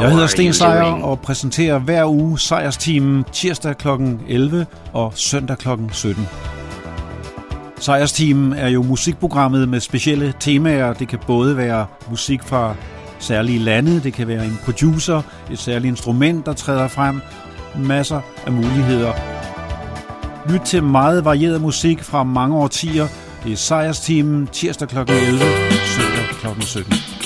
Jeg hedder Sten Sejer og præsenterer hver uge Sejerstimen tirsdag kl. 11 og søndag kl. 17. Sejerstimen er jo musikprogrammet med specielle temaer. Det kan både være musik fra særlige lande, det kan være en producer, et særligt instrument, der træder frem, masser af muligheder. Lyt til meget varieret musik fra mange årtier. Det er Sejerstimen tirsdag kl. 11, søndag kl. 17.